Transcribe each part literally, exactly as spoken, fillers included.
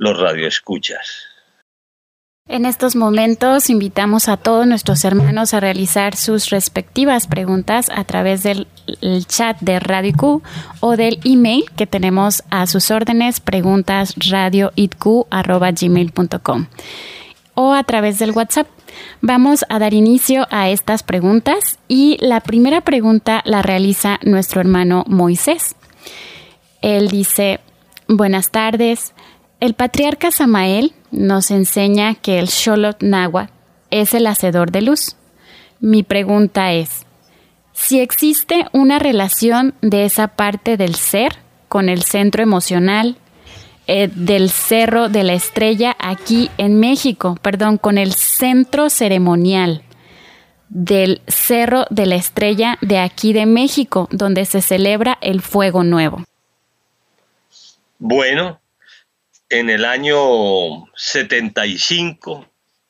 los radioescuchas. En estos momentos invitamos a todos nuestros hermanos a realizar sus respectivas preguntas a través del el chat de Radio I Q o del email que tenemos a sus órdenes, preguntas radio i q arroba gmail punto com, o a través del WhatsApp. Vamos a dar inicio a estas preguntas y la primera pregunta la realiza nuestro hermano Moisés. Él dice: buenas tardes. El patriarca Samael nos enseña que el Xolotl náhuatl es el hacedor de luz. Mi pregunta es, si existe una relación de esa parte del ser con el centro emocional eh, del Cerro de la Estrella aquí en México, perdón, con el centro ceremonial del Cerro de la Estrella de aquí de México, donde se celebra el Fuego Nuevo. Bueno, en el año setenta y cinco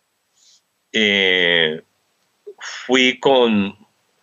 eh, fui con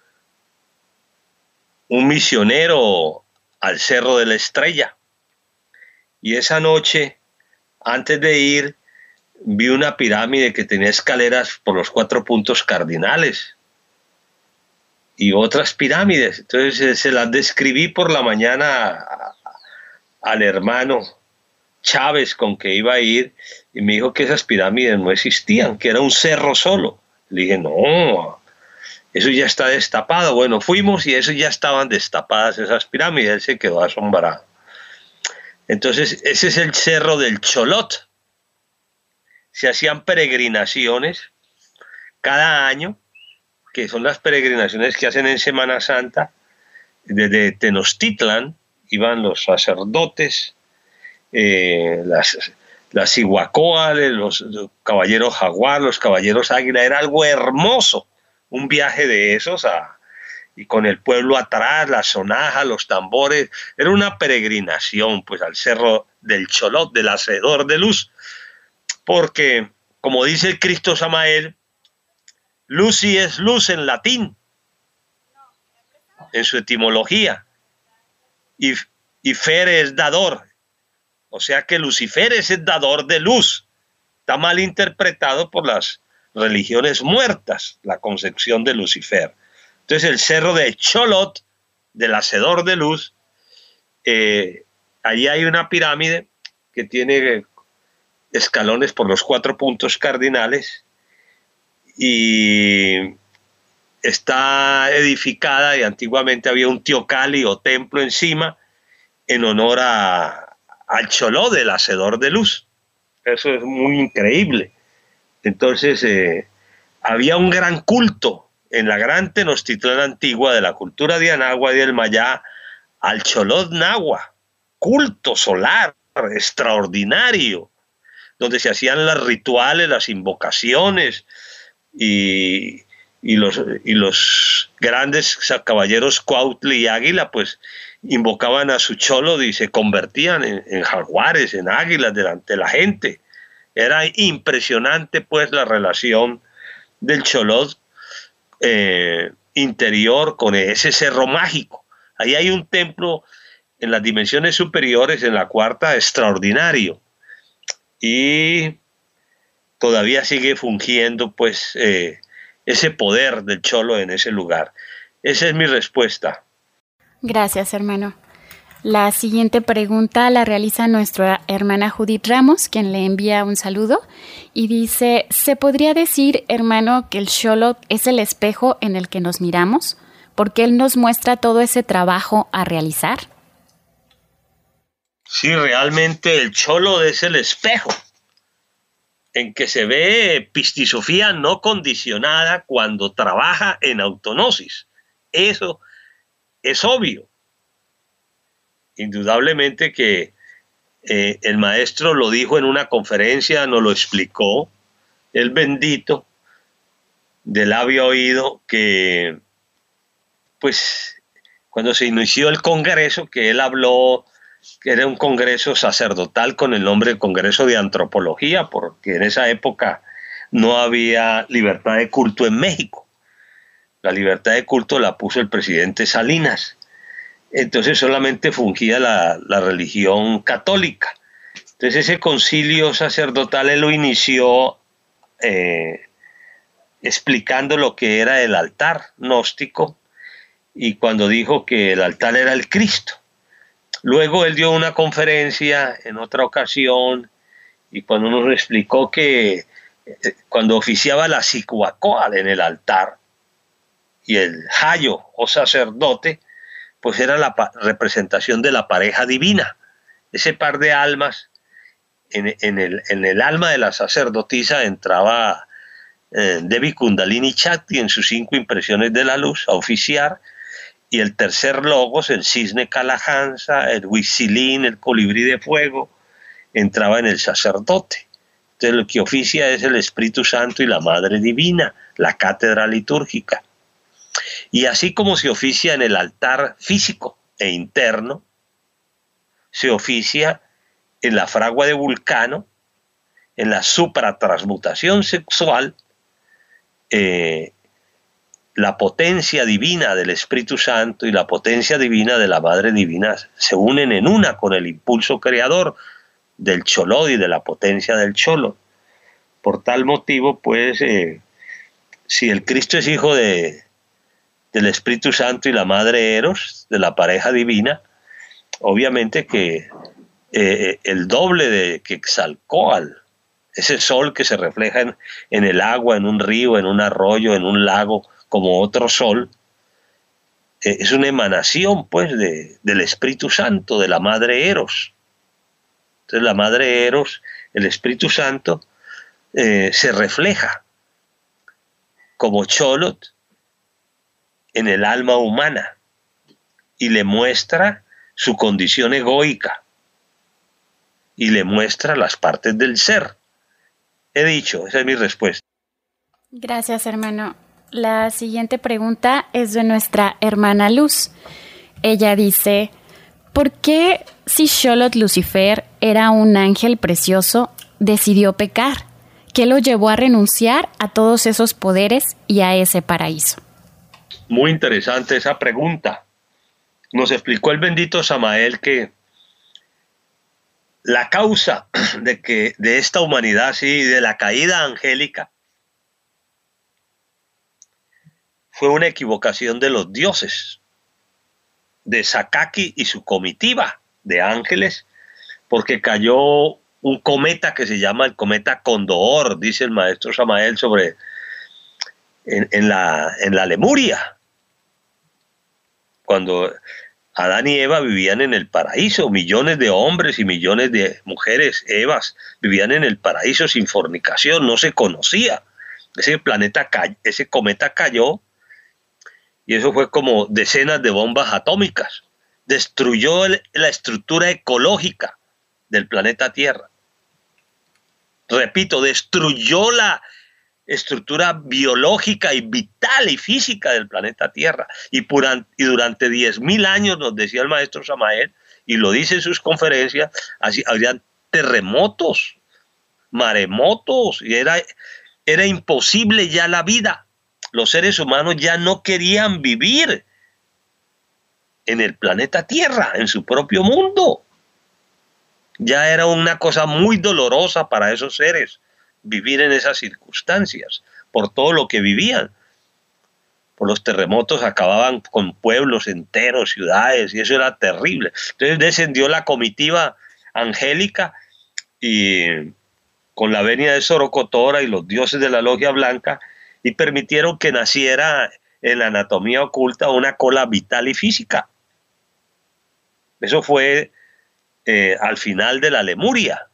un misionero al Cerro de la Estrella y esa noche, antes de ir, vi una pirámide que tenía escaleras por los cuatro puntos cardinales y otras pirámides. Entonces se las describí por la mañana al hermano Chávez con que iba a ir y me dijo que esas pirámides no existían, que era un cerro solo. Le dije, no, eso ya está destapado. Bueno, fuimos y eso ya estaban destapadas esas pirámides. Él se quedó asombrado. Entonces, ese es el cerro del Xolotl. Se hacían peregrinaciones cada año, que son las peregrinaciones que hacen en Semana Santa. Desde Tenochtitlan iban los sacerdotes, Eh, las, las Cihuacóatl, los, los caballeros jaguar, los caballeros águila. Era algo hermoso, un viaje de esos a, y con el pueblo atrás, la sonaja, los tambores. Era una peregrinación pues al cerro del Xolotl, del hacedor de luz, porque como dice el Cristo Samael, luci es luz en latín, en su etimología, y, y fere es dador. O sea que Lucifer es el dador de luz. Está mal interpretado por las religiones muertas, la concepción de Lucifer. Entonces el cerro de Xolotl, del hacedor de luz, eh, allí hay una pirámide que tiene escalones por los cuatro puntos cardinales y está edificada, y antiguamente había un teocalli o templo encima en honor a al Xolotl, del hacedor de luz. Eso es muy increíble. Entonces eh, había un gran culto en la gran Tenochtitlán antigua de la cultura de Anáhuac y del Mayá al Xolotl náhuatl, culto solar extraordinario, donde se hacían los rituales, las invocaciones y, y, los, y los grandes caballeros Cuautli y Águila pues invocaban a su Xolotl y se convertían en, en jaguares, en águilas delante de la gente. Era impresionante pues la relación del Xolotl eh, interior con ese cerro mágico. Ahí hay un templo en las dimensiones superiores, en la cuarta, extraordinario, y todavía sigue fungiendo pues eh, ese poder del Xolo en ese lugar. Esa es mi respuesta. Gracias, hermano. La siguiente pregunta la realiza nuestra hermana Judith Ramos, quien le envía un saludo y dice: ¿se podría decir, hermano, que el Xolotl es el espejo en el que nos miramos? Porque él nos muestra todo ese trabajo a realizar. Sí, realmente el Xolotl es el espejo en que se ve Pistisofía no condicionada cuando trabaja en autonosis. Eso es obvio. Indudablemente que eh, el maestro lo dijo en una conferencia, nos lo explicó, el bendito, de labio a oído, que pues cuando se inició el congreso, que él habló que era un congreso sacerdotal con el nombre de Congreso de Antropología, porque en esa época no había libertad de culto en México. La libertad de culto la puso el presidente Salinas. Entonces solamente fungía la, la religión católica. Entonces ese concilio sacerdotal él lo inició eh, explicando lo que era el altar gnóstico, y cuando dijo que el altar era el Cristo. Luego él dio una conferencia en otra ocasión, y cuando nos explicó que eh, cuando oficiaba la Zicuacóatl en el altar, y el Hayo o sacerdote, pues era la representación de la pareja divina, ese par de almas. En, en, el, en el alma de la sacerdotisa entraba eh, Devi Kundalini Shakti en sus cinco impresiones de la luz a oficiar, y el tercer logos, el cisne Kalahansa, el Huitzilín, el colibrí de fuego, entraba en el sacerdote. Entonces lo que oficia es el Espíritu Santo y la Madre Divina, la cátedra litúrgica. Y así como se oficia en el altar físico e interno, se oficia en la fragua de Vulcano, en la supratransmutación sexual, eh, la potencia divina del Espíritu Santo y la potencia divina de la Madre Divina se unen en una con el impulso creador del Choló y de la potencia del Cholo. Por tal motivo, pues, eh, si el Cristo es hijo de, del Espíritu Santo y la Madre Eros, de la pareja divina, obviamente que eh, el doble de Quetzalcóatl, ese sol que se refleja en, en el agua, en un río, en un arroyo, en un lago, como otro sol, eh, es una emanación, pues, de, del Espíritu Santo, de la Madre Eros. Entonces la Madre Eros, el Espíritu Santo, eh, se refleja como Cholot en el alma humana y le muestra su condición egoica y le muestra las partes del ser. He dicho, esa es mi respuesta. Gracias, hermano. La siguiente pregunta es de nuestra hermana Luz. Ella dice, ¿por qué si Xolotl Lucifer era un ángel precioso, decidió pecar? ¿Qué lo llevó a renunciar a todos esos poderes y a ese paraíso? Muy interesante esa pregunta. Nos explicó el bendito Samael que la causa de, que, de esta humanidad, sí, de la caída angélica, fue una equivocación de los dioses, de Sakaki y su comitiva de ángeles, porque cayó un cometa que se llama el cometa Condor, dice el maestro Samael, sobre, en, en, la, en la Lemuria, cuando Adán y Eva vivían en el paraíso, millones de hombres y millones de mujeres, Evas, vivían en el paraíso sin fornicación, no se conocía. Ese planeta, ese cometa cayó, y eso fue como decenas de bombas atómicas. Destruyó el, la estructura ecológica del planeta Tierra. Repito, destruyó la estructura biológica y vital y física del planeta Tierra. Y, puran, y durante diez mil años, nos decía el maestro Samael, y lo dice en sus conferencias, así, habían terremotos, maremotos, y era, era imposible ya la vida. Los seres humanos ya no querían vivir en el planeta Tierra, en su propio mundo. Ya era una cosa muy dolorosa para esos seres vivir en esas circunstancias, por todo lo que vivían. Por los terremotos acababan con pueblos enteros, ciudades, y eso era terrible. Entonces descendió la comitiva angélica y con la venia de Sorocotora y los dioses de la Logia Blanca, y permitieron que naciera en la anatomía oculta una cola vital y física. Eso fue eh, al final de la Lemuria.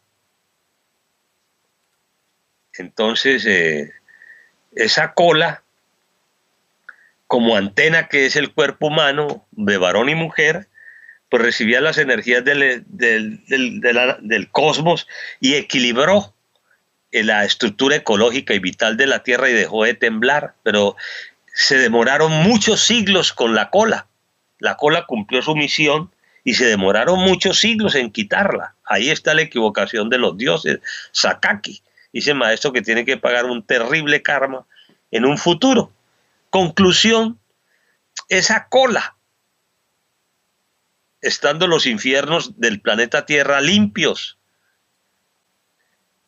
Entonces, eh, esa cola, como antena que es el cuerpo humano, de varón y mujer, pues recibía las energías del, del, del, de la, del cosmos y equilibró la estructura ecológica y vital de la Tierra y dejó de temblar, pero se demoraron muchos siglos con la cola. La cola cumplió su misión y se demoraron muchos siglos en quitarla. Ahí está la equivocación de los dioses. Sakaki, dice el maestro, que tiene que pagar un terrible karma en un futuro. Conclusión, esa cola, estando los infiernos del planeta Tierra limpios,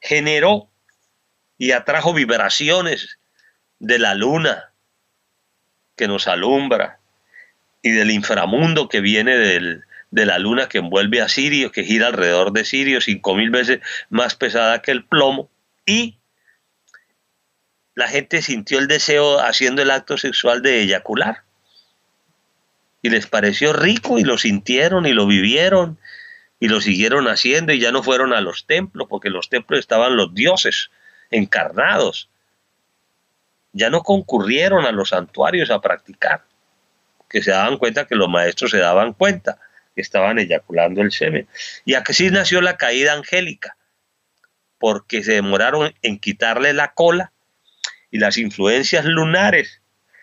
generó y atrajo vibraciones de la luna que nos alumbra y del inframundo que viene del, de la luna que envuelve a Sirio, que gira alrededor de Sirio, cinco mil veces más pesada que el plomo, y la gente sintió el deseo haciendo el acto sexual de eyacular. Y les pareció rico y lo sintieron y lo vivieron y lo siguieron haciendo y ya no fueron a los templos, porque en los templos estaban los dioses encarnados. Ya no concurrieron a los santuarios a practicar, que se daban cuenta que los maestros se daban cuenta que estaban eyaculando el semen. Y así nació la caída angélica, porque se demoraron en quitarle la cola y las influencias lunares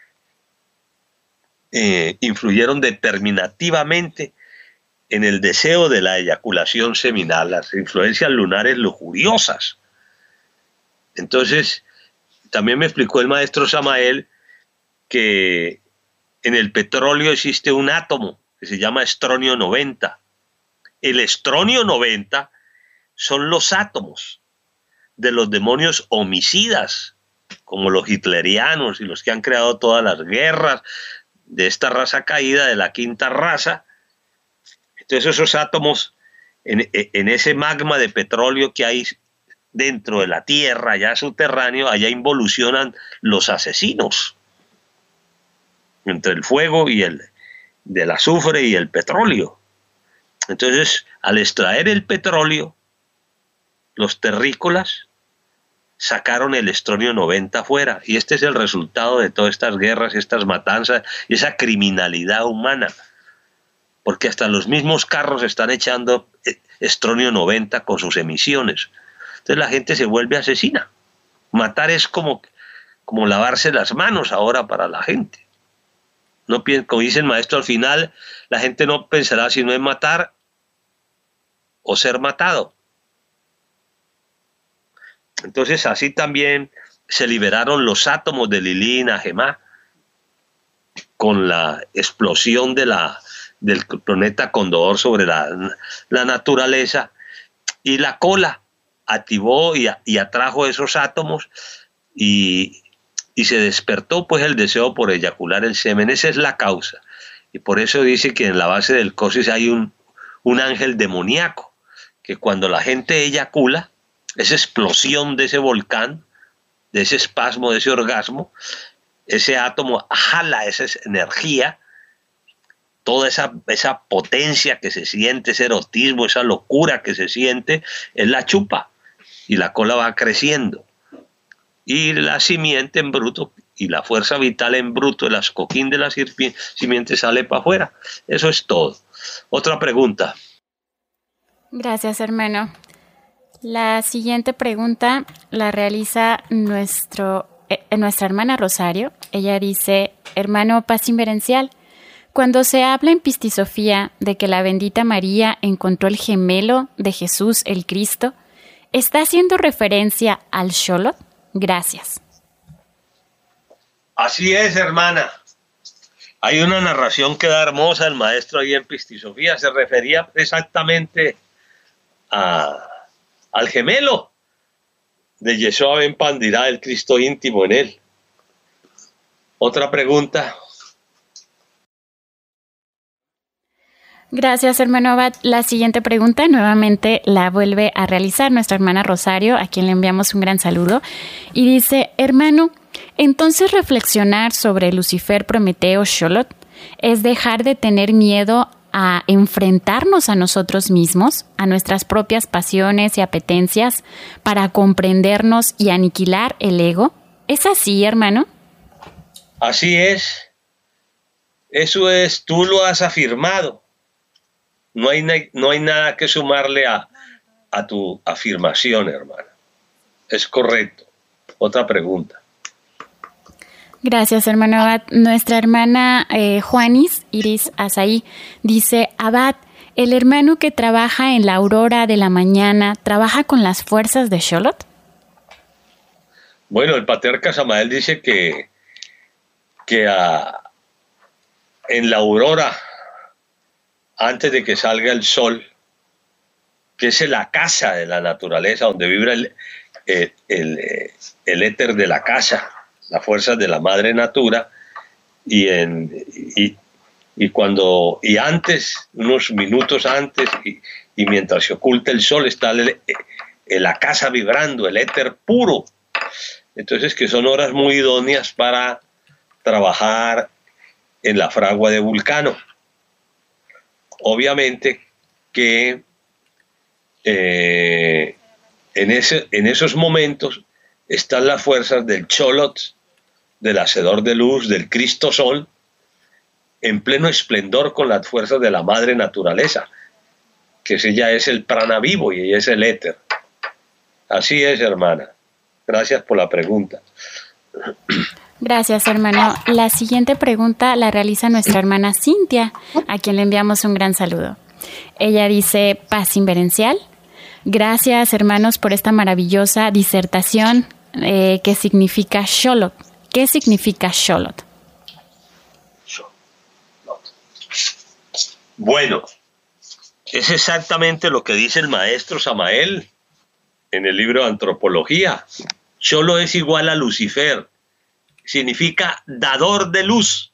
eh, influyeron determinativamente en el deseo de la eyaculación seminal, las influencias lunares lujuriosas. Entonces, también me explicó el maestro Samael que en el petróleo existe un átomo que se llama estronio noventa. El estronio noventa son los átomos de los demonios homicidas, como los hitlerianos y los que han creado todas las guerras de esta raza caída, de la quinta raza. Entonces esos átomos, en, en ese magma de petróleo que hay dentro de la tierra, allá subterráneo, allá involucionan los asesinos, entre el fuego y el del azufre y el petróleo. Entonces, al extraer el petróleo, los terrícolas sacaron el estronio noventa afuera, y este es el resultado de todas estas guerras, estas matanzas y esa criminalidad humana, porque hasta los mismos carros están echando estronio noventa con sus emisiones. Entonces la gente se vuelve asesina. Matar es como, como lavarse las manos ahora para la gente. No, como dice el maestro, al final la gente no pensará si no es matar o ser matado. Entonces así también se liberaron los átomos de Lilí y Nagemá con la explosión de la, del planeta Condor sobre la, la naturaleza, y la cola activó y, y atrajo esos átomos y, y se despertó pues el deseo por eyacular el semen. Esa es la causa, y por eso dice que en la base del coxis hay un, un ángel demoníaco, que cuando la gente eyacula, esa explosión de ese volcán, de ese espasmo, de ese orgasmo, ese átomo jala esa energía, toda esa, esa potencia que se siente, ese erotismo, esa locura que se siente, él la chupa y la cola va creciendo. Y la simiente en bruto y la fuerza vital en bruto, el ascoquín de la simiente sale para afuera. Eso es todo. Otra pregunta. Gracias, hermano. La siguiente pregunta la realiza nuestro, eh, nuestra hermana Rosario. Ella dice: hermano Paz Inverencial, cuando se habla en Pistisofía de que la bendita María encontró el gemelo de Jesús el Cristo, ¿está haciendo referencia al Xolotl? Gracias. Así es, hermana. Hay una narración que da hermosa el maestro ahí en Pistisofía. Se refería exactamente a... al gemelo de Yeshua ben Pandirá, el Cristo íntimo en él. Otra pregunta. Gracias, hermano Abad. La siguiente pregunta nuevamente la vuelve a realizar nuestra hermana Rosario, a quien le enviamos un gran saludo, y dice: hermano, entonces reflexionar sobre Lucifer, Prometeo, Xolotl es dejar de tener miedo a enfrentarnos a nosotros mismos, a nuestras propias pasiones y apetencias, para comprendernos y aniquilar el ego. ¿Es así, hermano? Así es. Eso es, tú lo has afirmado. No hay, no hay nada que sumarle a, a tu afirmación, hermana. Es correcto. Otra pregunta. Gracias, hermano Abad. Nuestra hermana eh, Juanis Iris Azaí dice: Abad, ¿el hermano que trabaja en la aurora de la mañana trabaja con las fuerzas de Xolotl? Bueno, el patriarca Samael dice que, que a, en la aurora, antes de que salga el sol, que es la casa de la naturaleza, donde vibra el, el, el, el éter de la casa, las fuerzas de la madre natura, y, en, y, y cuando y antes, unos minutos antes, y, y mientras se oculta el sol, está el, el, la casa vibrando, el éter puro. Entonces, que son horas muy idóneas para trabajar en la fragua de Vulcano. Obviamente que eh, en, ese, en esos momentos están las fuerzas del Cholot, del Hacedor de Luz, del Cristo Sol, en pleno esplendor con las fuerzas de la madre naturaleza, que ese ya es el prana vivo y ella es el éter. Así es, hermana. Gracias por la pregunta. Gracias, hermano. La siguiente pregunta la realiza nuestra hermana Cintia, a quien le enviamos un gran saludo. Ella dice: paz inverencial. Gracias, hermanos, por esta maravillosa disertación eh, que significa Sholot. ¿Qué significa Sholot? Bueno, es exactamente lo que dice el maestro Samael en el libro de Antropología. Sholot es igual a Lucifer. Significa dador de luz.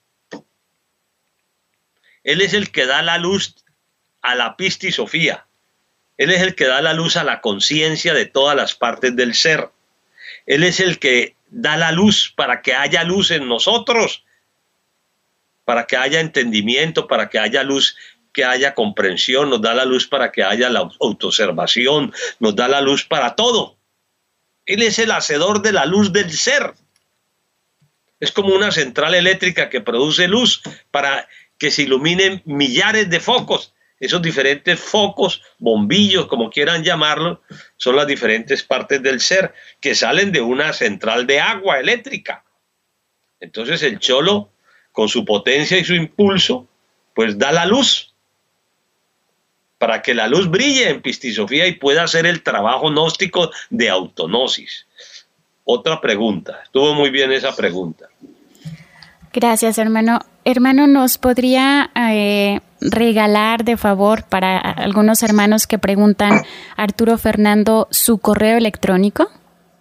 Él es el que da la luz a la pistisofía. Él es el que da la luz a la conciencia de todas las partes del ser. Él es el que da la luz para que haya luz en nosotros, para que haya entendimiento, para que haya luz, que haya comprensión, nos da la luz para que haya la autoobservación, nos da la luz para todo. Él es el hacedor de la luz del ser. Es como una central eléctrica que produce luz para que se iluminen millares de focos. Esos diferentes focos, bombillos, como quieran llamarlo, son las diferentes partes del ser que salen de una central de agua eléctrica. Entonces el cholo, con su potencia y su impulso, pues da la luz para que la luz brille en pistisofía y pueda hacer el trabajo gnóstico de autognosis. Otra pregunta. Estuvo muy bien esa pregunta. Gracias, hermano. Hermano, ¿nos podría eh, regalar de favor para algunos hermanos que preguntan, Arturo Fernando, su correo electrónico?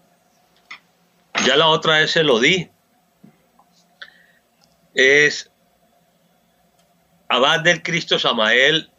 Ya la otra vez se lo di. Es abad del Cristo Samael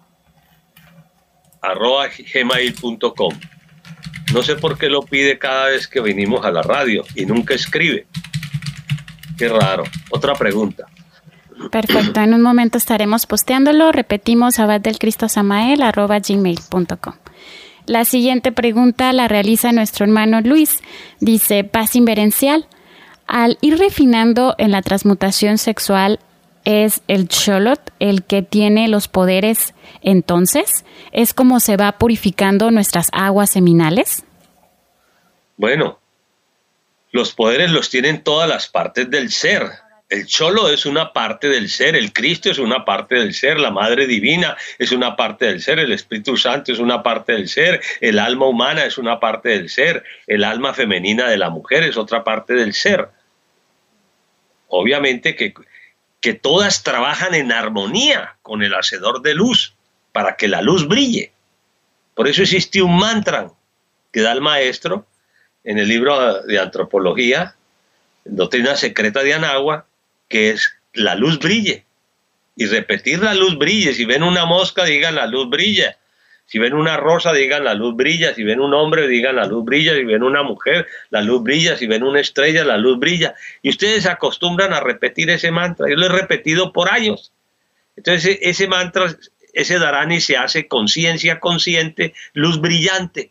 arroba gmail punto com. No sé por qué lo pide cada vez que venimos a la radio y nunca escribe. Qué raro. Otra pregunta. Perfecto. En un momento estaremos posteándolo. Repetimos, abad del Cristo Samael arroba gmail punto com. La siguiente pregunta la realiza nuestro hermano Luis. Dice: paz inverencial. Al ir refinando en la transmutación sexual, ¿es el Sholot el que tiene los poderes entonces? ¿Es como se va purificando nuestras aguas seminales? Bueno, los poderes los tienen todas las partes del ser. El cholo es una parte del ser, el Cristo es una parte del ser, la Madre Divina es una parte del ser, el Espíritu Santo es una parte del ser, el alma humana es una parte del ser, el alma femenina de la mujer es otra parte del ser. Obviamente que, que todas trabajan en armonía con el hacedor de luz para que la luz brille. Por eso existe un mantra que da el maestro en el libro de Antropología, Doctrina Secreta de Anagua, que es la luz brille. Y repetir la luz brille. Si ven una mosca, digan la luz brilla. Si ven una rosa, digan la luz brilla. Si ven un hombre, digan la luz brilla. Si ven una mujer, la luz brilla. Si ven una estrella, la luz brilla. Y ustedes se acostumbran a repetir ese mantra. Yo lo he repetido por años. Entonces ese mantra, ese dharani se hace conciencia consciente, luz brillante.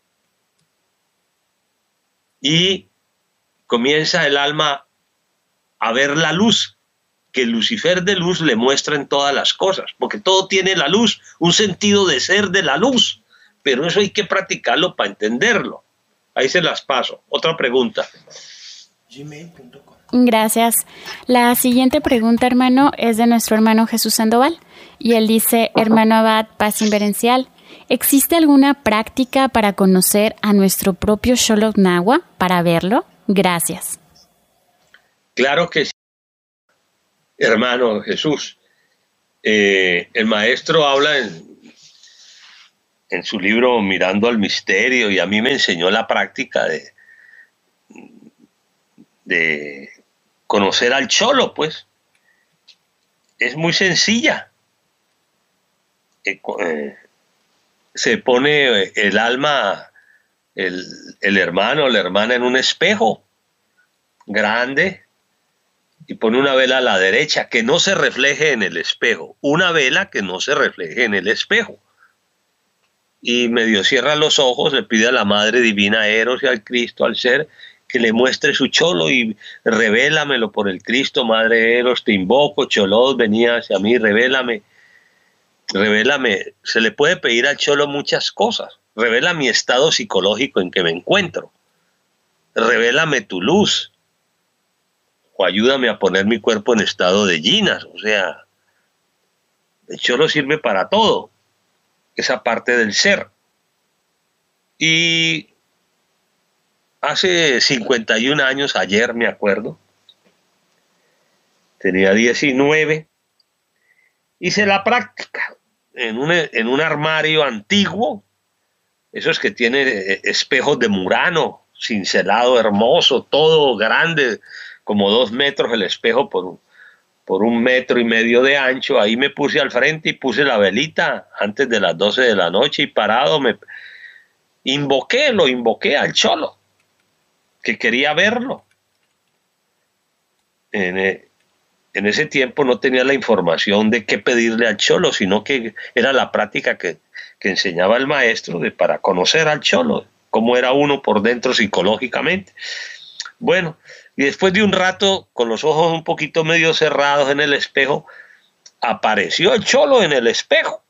Y comienza el alma a ver la luz que Lucifer de luz le muestra en todas las cosas, porque todo tiene la luz, un sentido de ser de la luz, pero eso hay que practicarlo para entenderlo. Ahí se las paso. Otra pregunta. gmail punto com. Gracias. La siguiente pregunta, hermano, es de nuestro hermano Jesús Sandoval, y él dice: hermano abad, paz inverencial, ¿existe alguna práctica para conocer a nuestro propio Sholot Nahua, para verlo? Gracias. Claro que sí, hermano Jesús. Eh, el maestro habla en, en su libro Mirando al Misterio, y a mí me enseñó la práctica de, de conocer al cholo, pues. Es muy sencilla. Eh, eh, se pone el alma, el, el hermano o la hermana en un espejo grande y pone una vela a la derecha que no se refleje en el espejo, una vela que no se refleje en el espejo. Y medio cierra los ojos, le pide a la Madre Divina Eros y al Cristo, al ser, que le muestre su cholo y revélamelo por el Cristo, Madre Eros, te invoco, cholos, venía hacia mí, revélame, revélame. Se le puede pedir al cholo muchas cosas. Revela mi estado psicológico en que me encuentro. Revélame tu luz. O ayúdame a poner mi cuerpo en estado de yinas. O sea, el cholo sirve para todo. Esa parte del ser. Y hace cincuenta y un años, ayer me acuerdo, tenía diecinueve, hice la práctica en un, en un armario antiguo, esos que tiene espejos de Murano, cincelado hermoso, todo grande, como dos metros el espejo por un, por un metro y medio de ancho. Ahí me puse al frente y puse la velita antes de las doce de la noche y parado me invoqué, lo invoqué al cholo, que quería verlo. En, en ese tiempo no tenía la información de qué pedirle al cholo, sino que era la práctica que, que enseñaba el maestro de, para conocer al cholo, cómo era uno por dentro psicológicamente. Bueno, y después de un rato, con los ojos un poquito medio cerrados en el espejo, apareció el cholo en el espejo.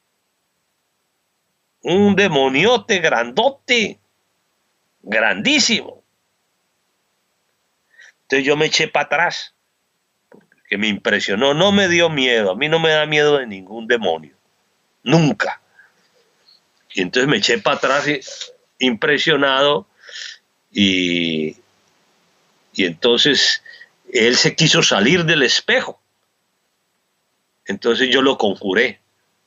Un demoniote grandote, grandísimo. Entonces yo me eché para atrás, porque me impresionó, no me dio miedo, a mí no me da miedo de ningún demonio, nunca. Y entonces me eché para atrás impresionado y... Y entonces él se quiso salir del espejo. Entonces yo lo conjuré.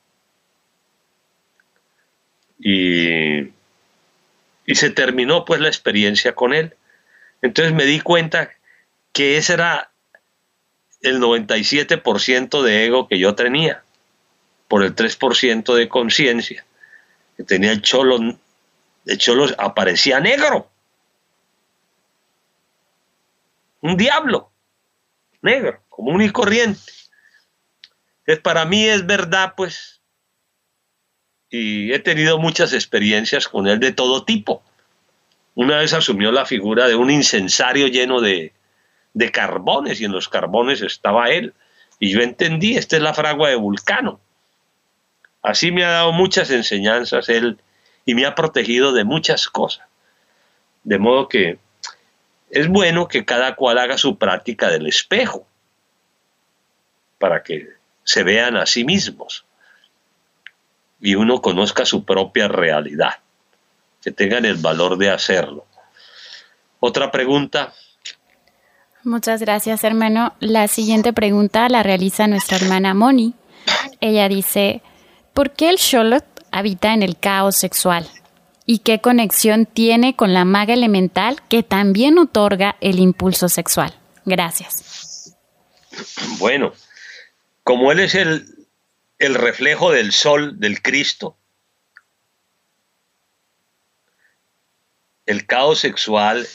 Y, y se terminó pues la experiencia con él. Entonces me di cuenta que ese era el noventa y siete por ciento de ego que yo tenía, por el tres por ciento de conciencia que tenía el cholo. El cholo aparecía negro. Un diablo negro, común y corriente. Entonces, para mí es verdad, pues, y he tenido muchas experiencias con él de todo tipo. Una vez asumió la figura de un incensario lleno de, de carbones, y en los carbones estaba él. Y yo entendí, esta es la fragua de Vulcano. Así me ha dado muchas enseñanzas él, y me ha protegido de muchas cosas. De modo que es bueno que cada cual haga su práctica del espejo para que se vean a sí mismos y uno conozca su propia realidad, que tengan el valor de hacerlo. Otra pregunta. Muchas gracias, hermano. La siguiente pregunta la realiza nuestra hermana Moni. Ella dice, ¿por qué el Xolotl habita en el caos sexual? ¿Y qué conexión tiene con la maga elemental que también otorga el impulso sexual? Gracias. Bueno, como él es el, el reflejo del sol, del Cristo, el caos sexual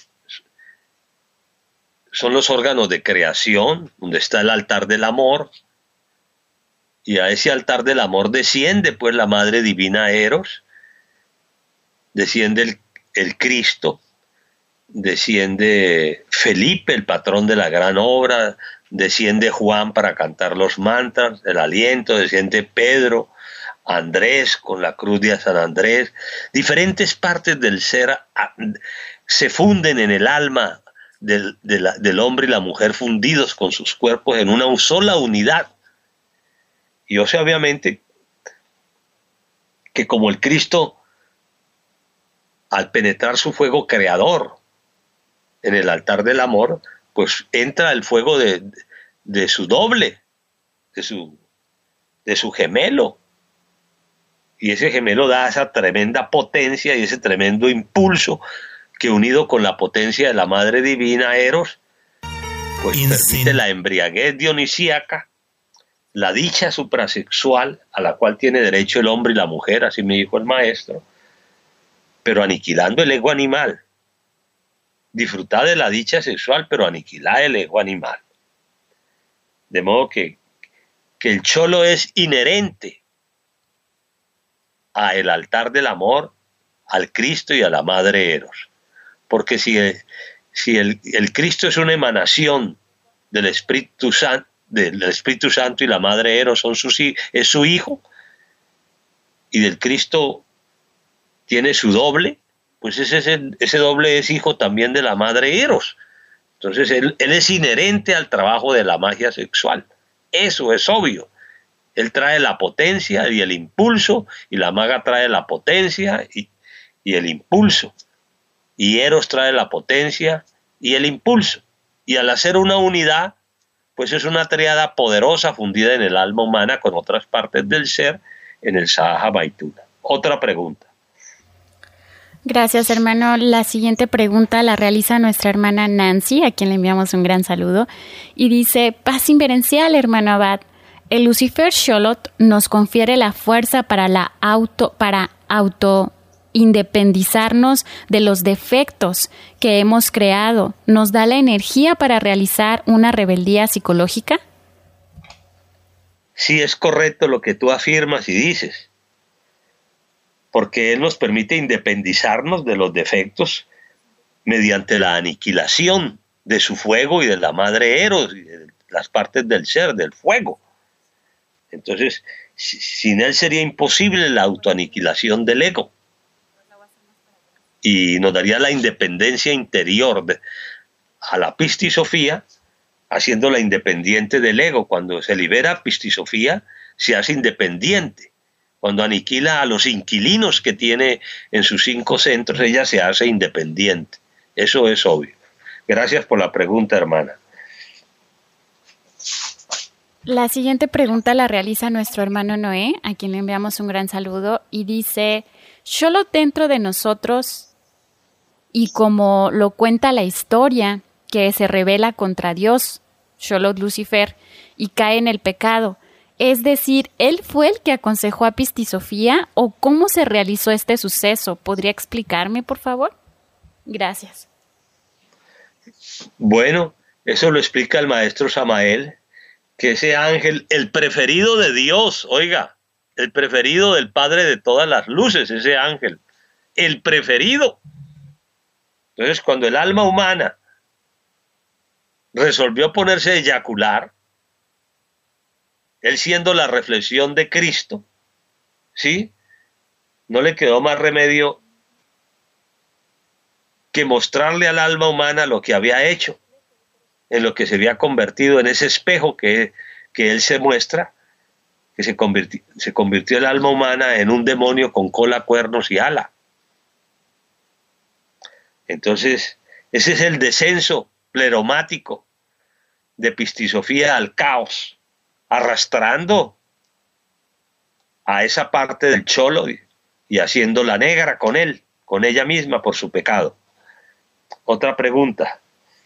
son los órganos de creación, donde está el altar del amor, y a ese altar del amor desciende pues la Madre Divina Eros, desciende el, el Cristo, desciende Felipe, el patrón de la gran obra, desciende Juan para cantar los mantras, el aliento, desciende Pedro, Andrés con la cruz de San Andrés. Diferentes partes del ser a, se funden en el alma del, de la, del hombre y la mujer, fundidos con sus cuerpos en una sola unidad. Y o sea, obviamente, que como el Cristo, al penetrar su fuego creador en el altar del amor, pues entra el fuego de, de su doble, de su, de su gemelo. y ese gemelo da esa tremenda potencia y ese tremendo impulso que, unido con la potencia de la madre divina Eros, pues Incin- permite la embriaguez dionisíaca, la dicha suprasexual a la cual tiene derecho el hombre y la mujer, así me dijo el maestro, pero aniquilando el ego animal. Disfrutar de la dicha sexual, pero aniquilar el ego animal. De modo que, que el cholo es inherente al altar del amor, al Cristo y a la Madre Eros. Porque si, el, si el, el Cristo es una emanación del Espíritu Santo, del Espíritu Santo y la Madre Eros son sus, es su hijo, y del Cristo tiene su doble, pues ese, ese, ese doble es hijo también de la Madre Eros. Entonces él, él es inherente al trabajo de la magia sexual. Eso es obvio. Él trae la potencia y el impulso, y la maga trae la potencia y, y el impulso. Y Eros trae la potencia y el impulso. Y al hacer una unidad, pues es una triada poderosa fundida en el alma humana con otras partes del ser en el Sahaja Maituna. Otra pregunta. Gracias, hermano. La siguiente pregunta la realiza nuestra hermana Nancy, a quien le enviamos un gran saludo, y dice: paz inverencial, hermano Abad. El Lucifer Xolotl nos confiere la fuerza para la auto, para auto independizarnos de los defectos que hemos creado. ¿Nos da la energía para realizar una rebeldía psicológica? Sí, es correcto lo que tú afirmas y dices, porque Él nos permite independizarnos de los defectos mediante la aniquilación de su fuego y de la madre Eros, y de las partes del ser, del fuego. Entonces, sin Él sería imposible la autoaniquilación del ego. Y nos daría la independencia interior de, a la pistisofía, haciéndola independiente del ego. Cuando se libera pistisofía, se hace independiente. Cuando aniquila a los inquilinos que tiene en sus cinco centros, ella se hace independiente. Eso es obvio. Gracias por la pregunta, hermana. La siguiente pregunta la realiza nuestro hermano Noé, a quien le enviamos un gran saludo, y dice: solo dentro de nosotros, y como lo cuenta la historia, que se rebela contra Dios, Xolotl Lucifer, y cae en el pecado. Es decir, ¿él fue el que aconsejó a Pistisofía o cómo se realizó este suceso? ¿Podría explicarme, por favor? Gracias. Bueno, eso lo explica el maestro Samael, que ese ángel, el preferido de Dios, oiga, el preferido del Padre de todas las luces, ese ángel, el preferido. Entonces, cuando el alma humana resolvió ponerse a eyacular, él siendo la reflexión de Cristo, ¿sí? No le quedó más remedio que mostrarle al alma humana lo que había hecho, en lo que se había convertido en ese espejo que, que él se muestra, que se convirtió, se convirtió el alma humana en un demonio con cola, cuernos y ala. Entonces, ese es el descenso pleromático de Pistisofía al caos, arrastrando a esa parte del cholo y, y haciéndola negra con él, con ella misma por su pecado. Otra pregunta.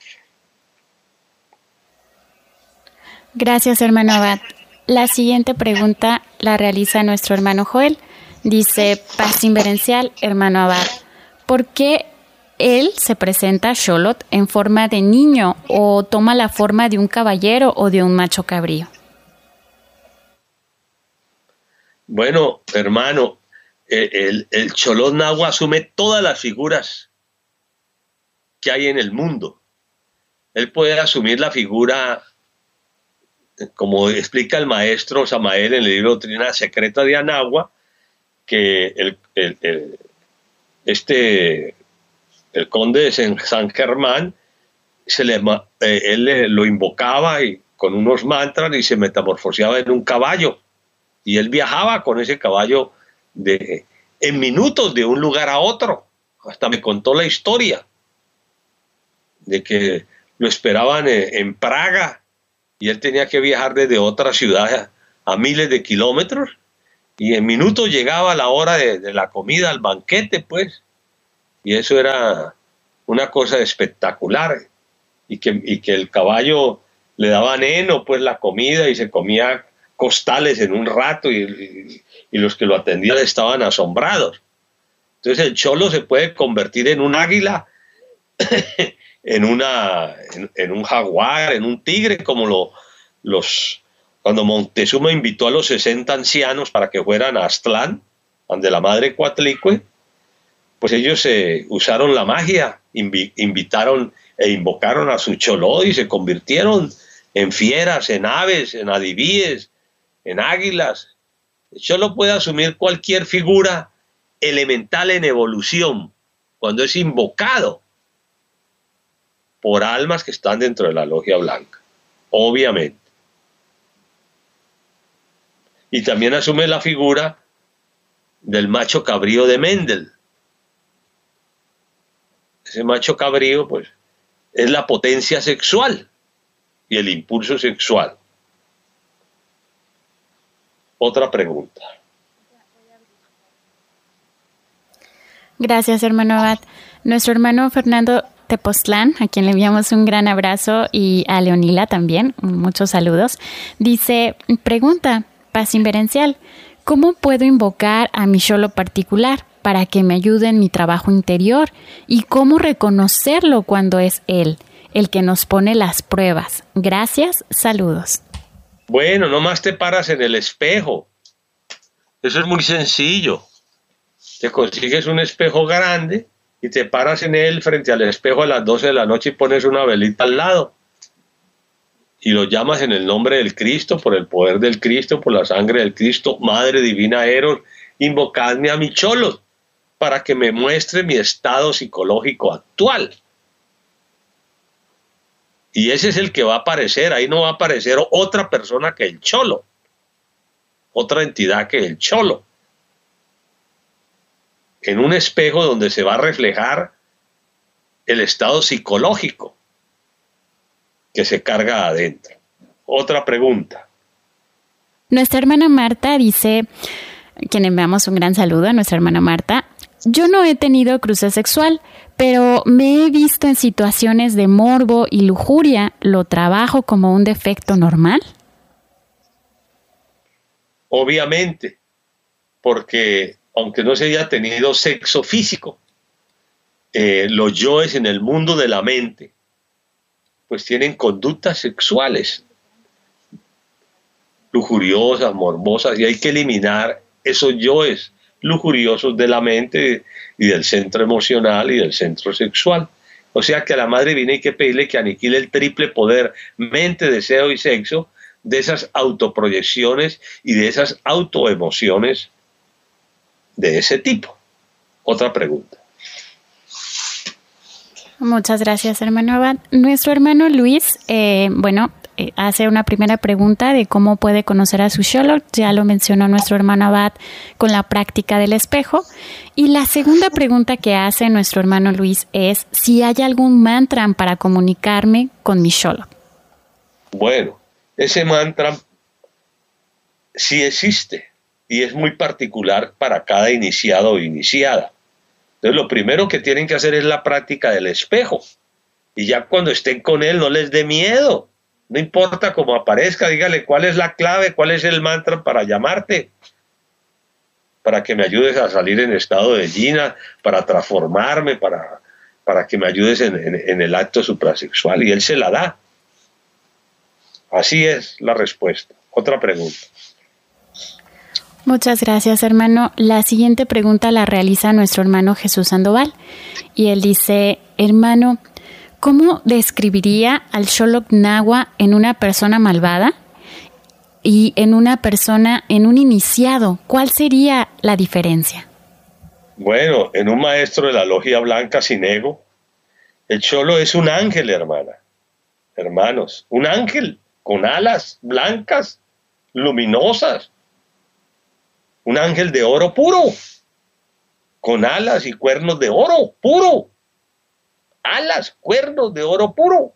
Gracias, hermano Abad. La siguiente pregunta la realiza nuestro hermano Joel. Dice: paz inverencial, hermano Abad. ¿Por qué él se presenta a Xolotl en forma de niño o toma la forma de un caballero o de un macho cabrío? Bueno, hermano, el, el Xolotl Nahua asume todas las figuras que hay en el mundo. Él puede asumir la figura, como explica el maestro Samael en el libro Doctrina Secreta de Anagua, que el, el, el, este, el conde de San Germán, se le, eh, él lo invocaba y, con unos mantras, y se metamorfoseaba en un caballo. Y él viajaba con ese caballo de, en minutos de un lugar a otro. Hasta me contó la historia de que lo esperaban en, en Praga y él tenía que viajar desde otra ciudad a, a miles de kilómetros Y en minutos llegaba la hora de, de la comida, el banquete, pues. Y eso era una cosa espectacular. Y que, y que el caballo le daban heno, pues, la comida, y se comía costales en un rato, y, y, y los que lo atendían estaban asombrados. Entonces el cholo se puede convertir en un águila, en, una, en, en un jaguar, en un tigre, como lo, los... Cuando Montezuma invitó a los sesenta ancianos para que fueran a Aztlán, donde la madre Coatlicue, pues ellos eh, usaron la magia, invi invitaron e invocaron a su choló y se convirtieron en fieras, en aves, en adivíes, en águilas. El cholo puede asumir cualquier figura elemental en evolución cuando es invocado por almas que están dentro de la logia blanca, obviamente. Y también asume la figura del macho cabrío de Mendel. Ese macho cabrío, pues, es la potencia sexual y el impulso sexual. Otra pregunta. Gracias, hermano Abad. Nuestro hermano Fernando Tepoztlán, a quien le enviamos un gran abrazo, y a Leonila también, muchos saludos, dice, pregunta, paz inverencial, ¿cómo puedo invocar a mi cholo particular para que me ayude en mi trabajo interior? ¿Y cómo reconocerlo cuando es él, el que nos pone las pruebas? Gracias, saludos. Bueno, nomás te paras en el espejo. Eso es muy sencillo. Te consigues un espejo grande y te paras en él frente al espejo a las doce de la noche y pones una velita al lado. Y lo llamas en el nombre del Cristo, por el poder del Cristo, por la sangre del Cristo, Madre Divina Eros, invocadme a mi cholo para que me muestre mi estado psicológico actual. Y ese es el que va a aparecer, ahí no va a aparecer otra persona que el cholo, otra entidad que el cholo. En un espejo donde se va a reflejar el estado psicológico que se carga adentro. Otra pregunta. Nuestra hermana Marta dice, quien enviamos un gran saludo a nuestra hermana Marta, yo no he tenido cruce sexual, pero me he visto en situaciones de morbo y lujuria. ¿Lo trabajo como un defecto normal? Obviamente, porque aunque no se haya tenido sexo físico, eh, los yoes en el mundo de la mente pues tienen conductas sexuales lujuriosas, morbosas, y hay que eliminar esos yoes lujuriosos de la mente y del centro emocional y del centro sexual. O sea que a la Madre Divina hay que pedirle que aniquile el triple poder, mente, deseo y sexo, de esas autoproyecciones y de esas autoemociones de ese tipo. Otra pregunta. Muchas gracias, hermano Abad. Nuestro hermano Luis, eh, bueno, eh, hace una primera pregunta de cómo puede conocer a su cholo. Ya lo mencionó nuestro hermano Abad con la práctica del espejo. Y la segunda pregunta que hace nuestro hermano Luis es si hay algún mantra para comunicarme con mi cholo. Bueno, ese mantra sí existe y es muy particular para cada iniciado o iniciada. Entonces lo primero que tienen que hacer es la práctica del espejo. Y ya cuando estén con él no les dé miedo. No importa cómo aparezca, dígale cuál es la clave, cuál es el mantra para llamarte. Para que me ayudes a salir en estado de Jina, para transformarme, para, para que me ayudes en, en, en el acto suprasexual. Y él se la da. Así es la respuesta. Otra pregunta. Muchas gracias, hermano. La siguiente pregunta la realiza nuestro hermano Jesús Sandoval. Y él dice, hermano, ¿cómo describiría al Xoloc Nahua en una persona malvada y en una persona, en un iniciado? ¿Cuál sería la diferencia? Bueno, en un maestro de la logia blanca sin ego, el cholo es un ángel, hermana. Hermanos, un ángel con alas blancas, luminosas. Un ángel de oro puro, con alas y cuernos de oro puro. Alas, cuernos de oro puro.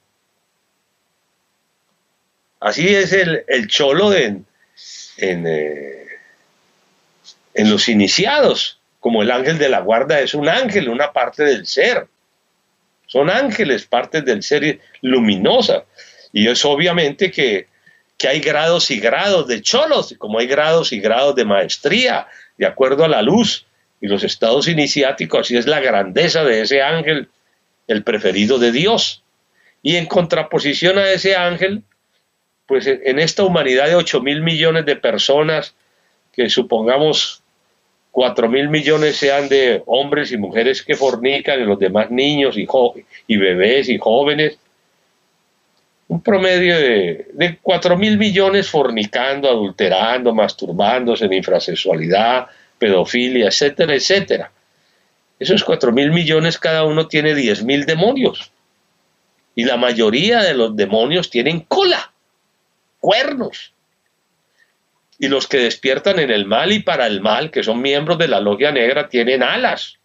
Así es el, el cholo de, en, en, eh, en los iniciados, como el ángel de la guarda es un ángel, una parte del ser. Son ángeles, partes del ser luminosas. Y es obviamente que, que hay grados y grados de cholos, como hay grados y grados de maestría, de acuerdo a la luz y los estados iniciáticos. Así es la grandeza de ese ángel, el preferido de Dios. Y en contraposición a ese ángel, pues en esta humanidad de ocho mil millones de personas, que supongamos cuatro mil millones sean de hombres y mujeres que fornican, y los demás niños y, y bebés y jóvenes, un promedio de, de cuatro mil millones fornicando, adulterando, masturbándose en infrasexualidad, pedofilia, etcétera, etcétera. Esos cuatro mil millones, cada uno tiene diez mil demonios. Y la mayoría de los demonios tienen cola, cuernos. Y los que despiertan en el mal y para el mal, que son miembros de la logia negra, tienen alas.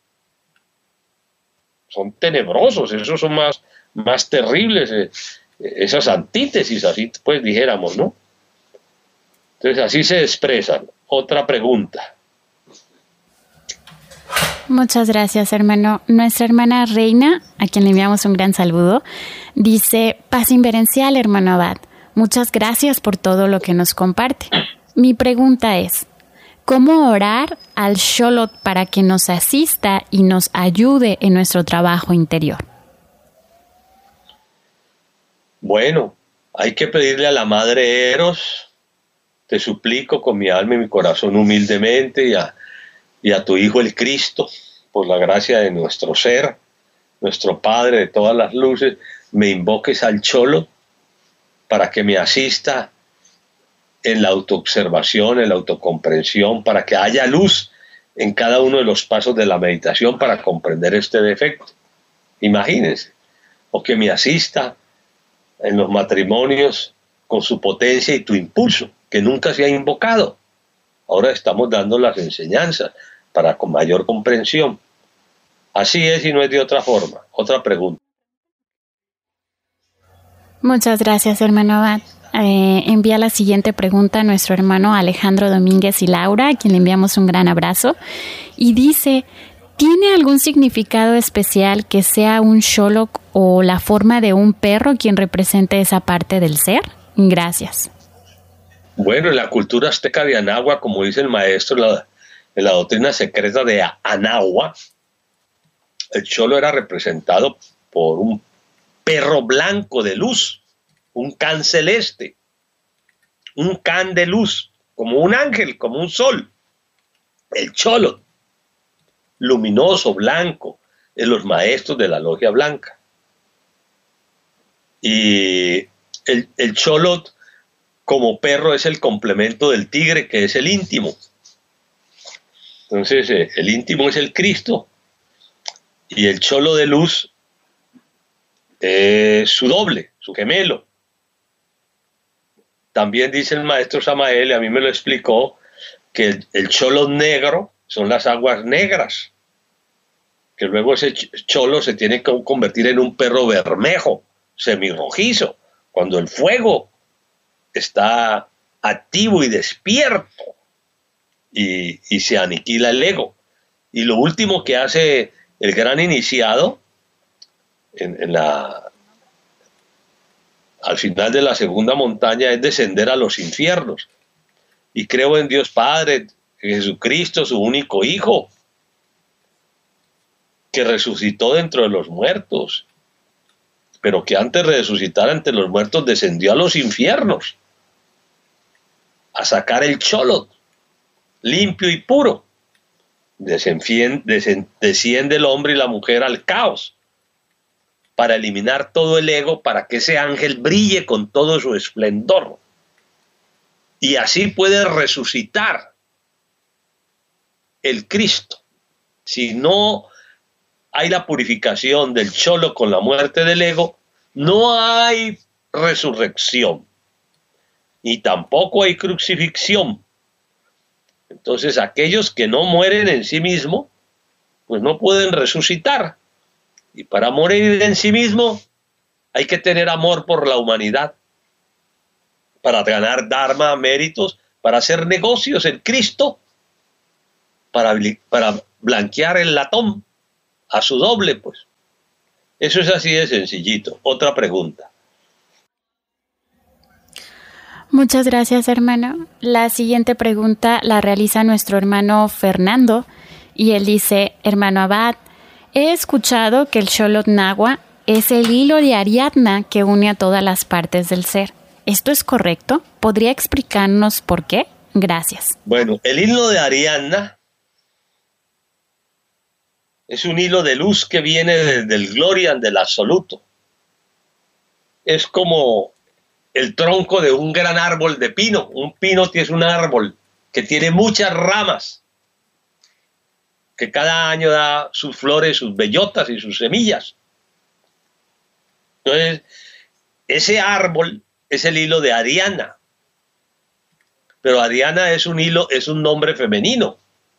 Son tenebrosos, esos son más, más terribles, eh, esas antítesis, así pues dijéramos, ¿no? Entonces así se expresan. Otra pregunta. Muchas gracias, hermano. Nuestra hermana Reina, a quien le enviamos un gran saludo, dice: paz inverencial, hermano Abad. Muchas gracias por todo lo que nos comparte. Mi pregunta es, ¿cómo orar al Sholot para que nos asista y nos ayude en nuestro trabajo interior? Bueno, hay que pedirle a la Madre Eros, te suplico con mi alma y mi corazón humildemente, y a, y a tu Hijo el Cristo, por la gracia de nuestro ser, nuestro Padre de todas las luces, me invoques al Sholot para que me asista en la autoobservación, en la autocomprensión, para que haya luz en cada uno de los pasos de la meditación para comprender este defecto. Imagínense, o que me asista en los matrimonios con su potencia y tu impulso, que nunca se ha invocado. Ahora estamos dando las enseñanzas para con mayor comprensión. Así es y no es de otra forma. Otra pregunta. Muchas gracias, hermano Abad. Eh, envía la siguiente pregunta a nuestro hermano Alejandro Domínguez y Laura, a quien le enviamos un gran abrazo. Y dice, ¿tiene algún significado especial que sea un Sholok o la forma de un perro quien represente esa parte del ser? Gracias. Bueno, en la cultura azteca de Anahua, como dice el maestro, la, en la doctrina secreta de Anahua, el Cholo era representado por un perro blanco de luz, un can celeste, un can de luz, como un ángel, como un sol. El Cholo, luminoso, blanco, de los maestros de la logia blanca. Y el, el Cholot como perro es el complemento del tigre, que es el íntimo. Entonces eh, el íntimo es el Cristo y el Cholo de luz es su doble, su gemelo. También dice el maestro Samael, y a mí me lo explicó, que el, el Cholo negro son las aguas negras, que luego ese cholo se tiene que convertir en un perro bermejo, semirrojizo, cuando el fuego está activo y despierto y, y se aniquila el ego. Y lo último que hace el gran iniciado en, en la, al final de la segunda montaña es descender a los infiernos. Y creo en Dios Padre, en Jesucristo, su único Hijo, que resucitó dentro de los muertos, pero que antes de resucitar entre los muertos descendió a los infiernos a sacar el Cholot limpio y puro. Desciende el hombre y la mujer al caos para eliminar todo el ego, para que ese ángel brille con todo su esplendor y así puede resucitar el Cristo. Si no hay la purificación del Cholo con la muerte del ego, no hay resurrección y tampoco hay crucifixión. Entonces aquellos que no mueren en sí mismos, pues no pueden resucitar. Y para morir en sí mismo hay que tener amor por la humanidad, para ganar dharma, méritos, para hacer negocios. El Cristo para, para blanquear el latón a su doble, pues. Eso es así de sencillito. Otra pregunta. Muchas gracias, hermano. La siguiente pregunta la realiza nuestro hermano Fernando y él dice: hermano Abad, he escuchado que el Xolotl Nahua es el hilo de Ariadna que une a todas las partes del ser. ¿Esto es correcto? ¿Podría explicarnos por qué? Gracias. Bueno, el hilo de Ariadna es un hilo de luz que viene desde el Glorian del absoluto. Es como el tronco de un gran árbol de pino. Un pino es un árbol que tiene muchas ramas, que cada año da sus flores, sus bellotas y sus semillas. Entonces, ese árbol es el hilo de Ariadna. Pero Ariadna es un hilo, es un nombre femenino.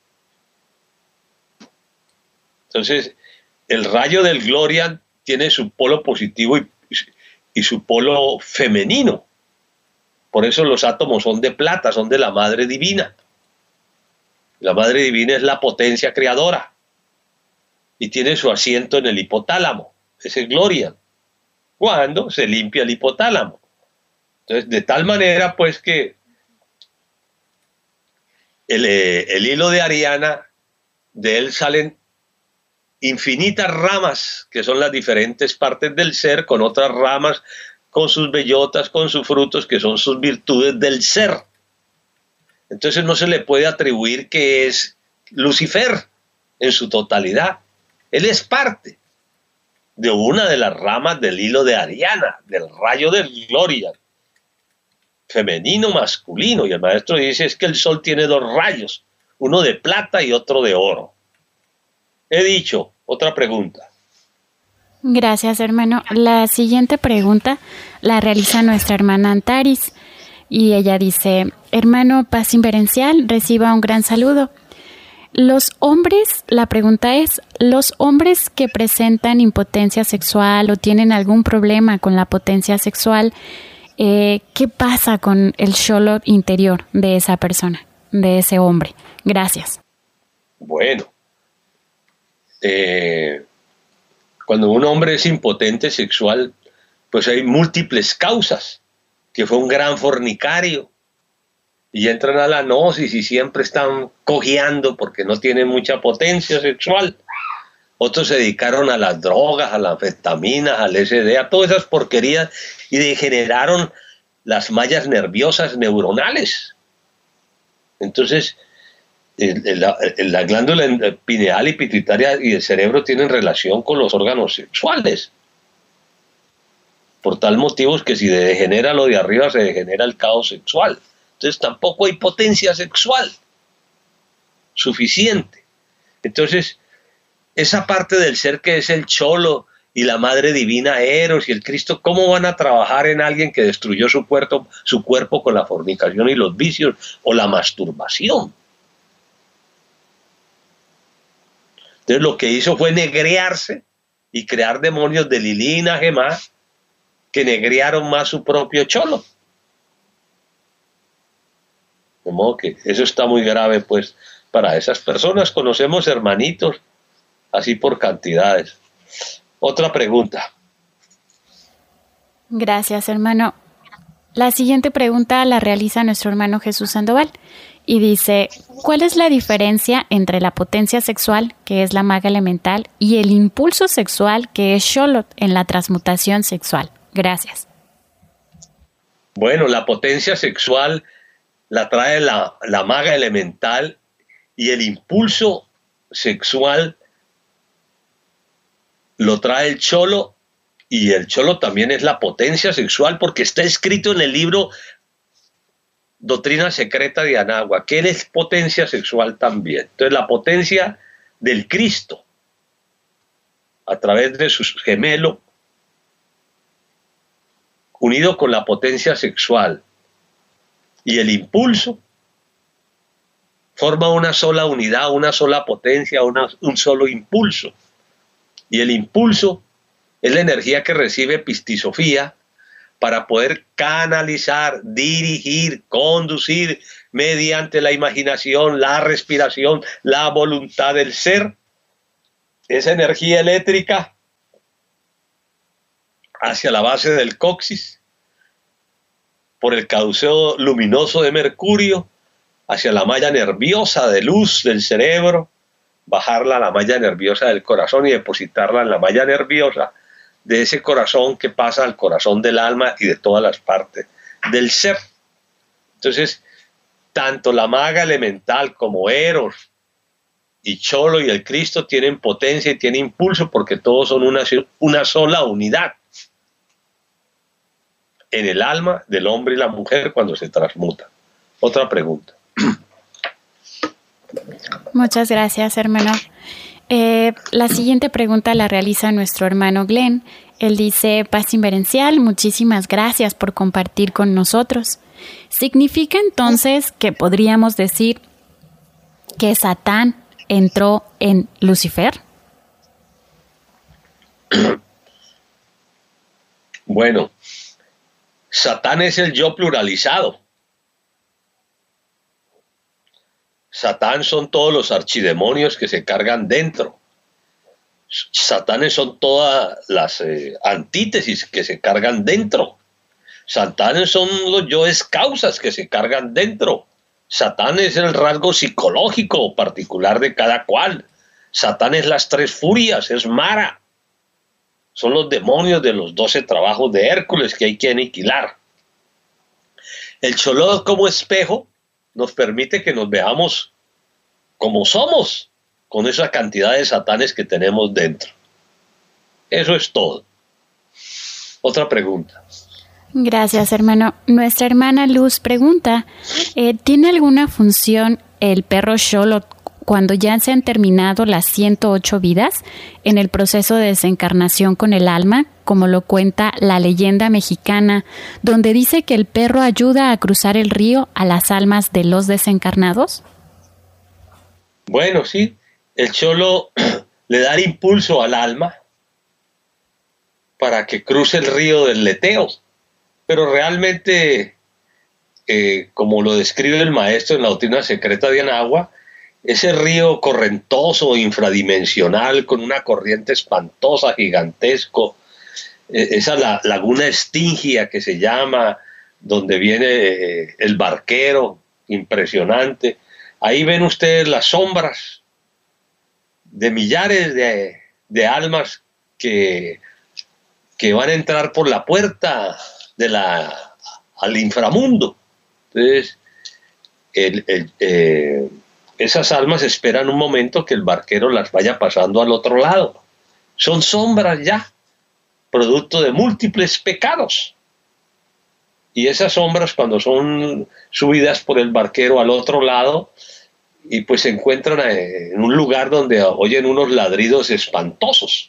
Entonces, el rayo del Glorian tiene su polo positivo y, y su polo femenino. Por eso los átomos son de plata, son de la Madre Divina. La Madre Divina es la potencia creadora y tiene su asiento en el hipotálamo, ese Glorian, cuando se limpia el hipotálamo. Entonces, de tal manera, pues, que el, el hilo de Ariadna, de él salen infinitas ramas, que son las diferentes partes del ser, con otras ramas, con sus bellotas, con sus frutos, que son sus virtudes del ser. Entonces no se le puede atribuir que es Lucifer en su totalidad. Él es parte de una de las ramas del hilo de Ariadna, del rayo del Gloria, femenino, masculino. Y el maestro dice es que el sol tiene dos rayos, uno de plata y otro de oro. He dicho. Otra pregunta. Gracias, hermano. La siguiente pregunta la realiza nuestra hermana Antaris y ella dice: hermano Paz Inverencial, reciba un gran saludo. Los hombres, la pregunta es, los hombres que presentan impotencia sexual o tienen algún problema con la potencia sexual, eh, ¿qué pasa con el Xolotl interior de esa persona, de ese hombre? Gracias. Bueno. Eh, cuando un hombre es impotente sexual, pues hay múltiples causas, que fue un gran fornicario y entran a la gnosis y siempre están cojeando porque no tienen mucha potencia sexual. Otros se dedicaron a las drogas, a las anfetaminas, al L S D, a todas esas porquerías y degeneraron las mallas nerviosas neuronales. Entonces, La, la glándula pineal y pituitaria y el cerebro tienen relación con los órganos sexuales. Por tal motivo es que si degenera lo de arriba, se degenera el caos sexual. Entonces tampoco hay potencia sexual suficiente. Entonces, esa parte del ser que es el cholo y la Madre Divina Eros y el Cristo, ¿cómo van a trabajar en alguien que destruyó su cuerpo, su cuerpo con la fornicación y los vicios o la masturbación? Entonces lo que hizo fue negrearse y crear demonios de Lilí y Nagemá que negrearon más su propio cholo. De modo que eso está muy grave pues para esas personas. Conocemos hermanitos así por cantidades. Otra pregunta. Gracias, hermano. La siguiente pregunta la realiza nuestro hermano Jesús Sandoval. Y dice, ¿cuál es la diferencia entre la potencia sexual, que es la maga elemental, y el impulso sexual, que es Xolotl en la transmutación sexual? Gracias. Bueno, la potencia sexual la trae la, la maga elemental y el impulso sexual lo trae el cholo, y el cholo también es la potencia sexual porque está escrito en el libro Doctrina Secreta de Anagua, que él es potencia sexual también. Entonces la potencia del Cristo a través de su gemelo unido con la potencia sexual y el impulso forma una sola unidad, una sola potencia, una, un solo impulso. Y el impulso es la energía que recibe Pistisofía para poder canalizar, dirigir, conducir mediante la imaginación, la respiración, la voluntad del ser, esa energía eléctrica hacia la base del coxis, por el caduceo luminoso de Mercurio, hacia la malla nerviosa de luz del cerebro, bajarla a la malla nerviosa del corazón y depositarla en la malla nerviosa de ese corazón que pasa al corazón del alma y de todas las partes del ser. Entonces, tanto la maga elemental como Eros y Cholo y el Cristo tienen potencia y tienen impulso porque todos son una, una sola unidad en el alma del hombre y la mujer cuando se transmutan. Otra pregunta. Muchas gracias, hermano. Eh, la siguiente pregunta la realiza nuestro hermano Glenn. Él dice: Paz inverencial, muchísimas gracias por compartir con nosotros. ¿Significa entonces que podríamos decir que Satán entró en Lucifer? Bueno, Satán es el yo pluralizado. Satán son todos los archidemonios que se cargan dentro. Satanes son todas las eh, antítesis que se cargan dentro. Satanes son los yoes causas que se cargan dentro. Satán es el rasgo psicológico particular de cada cual. Satán es las tres furias, es Mara. Son los demonios de los doce trabajos de Hércules que hay que aniquilar. El Choló como espejo nos permite que nos veamos como somos, con esa cantidad de satanes que tenemos dentro. Eso es todo. Otra pregunta. Gracias, hermano. Nuestra hermana Luz pregunta, eh, ¿tiene alguna función el perro Xolo cuando ya se han terminado las ciento ocho vidas en el proceso de desencarnación con el alma, como lo cuenta la leyenda mexicana, donde dice que el perro ayuda a cruzar el río a las almas de los desencarnados? Bueno, sí, el Xolo le da el impulso al alma para que cruce el río del leteo, pero realmente, eh, como lo describe el maestro en la doctrina secreta de Anagua, ese río correntoso, infradimensional, con una corriente espantosa, gigantesco, esa la, laguna estingia que se llama, donde viene el barquero, impresionante. Ahí ven ustedes las sombras de millares de, de almas que, que van a entrar por la puerta de la, al inframundo. Entonces, el, el, eh, esas almas esperan un momento que el barquero las vaya pasando al otro lado. Son sombras ya, producto de múltiples pecados. Y esas sombras, cuando son subidas por el barquero al otro lado, y pues se encuentran en un lugar donde oyen unos ladridos espantosos.